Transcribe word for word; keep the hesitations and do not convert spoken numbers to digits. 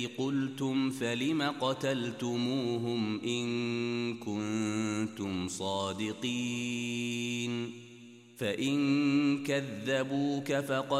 قلتم فلم قتلتموهم إن كنتم صادقين فإن كذبوك فقد